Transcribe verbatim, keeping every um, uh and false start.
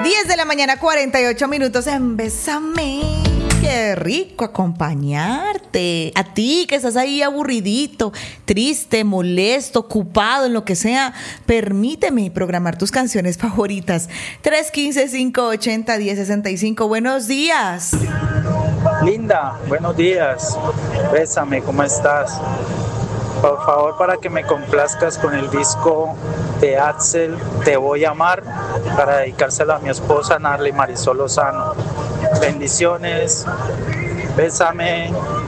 diez de la mañana, cuarenta y ocho minutos en Bésame. Qué rico acompañarte. A ti que estás ahí aburridito, triste, molesto, ocupado, en lo que sea, permíteme programar tus canciones favoritas. tres uno cinco, cinco ocho cero, uno cero seis cinco. Buenos días. Linda, buenos días. Bésame, ¿cómo estás? Por favor, para que me complazcas con el disco de Axel, Te Voy a Amar, para dedicárselo a mi esposa Narly Marisol Lozano. Bendiciones. Bésame.